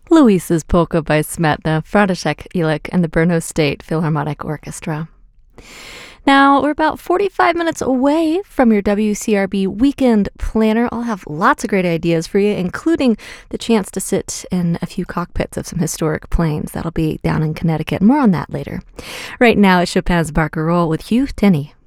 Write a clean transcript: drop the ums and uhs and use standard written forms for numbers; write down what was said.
Luisa's Polka by Smetana, František Ilek, and the Brno State Philharmonic Orchestra. Now, we're about 45 minutes away from your WCRB weekend planner. I'll have lots of great ideas for you, including the chance to sit in a few cockpits of some historic planes. That'll be down in Connecticut. More on that later. Right now, it's Chopin's Barcarolle with Hugh Tenney.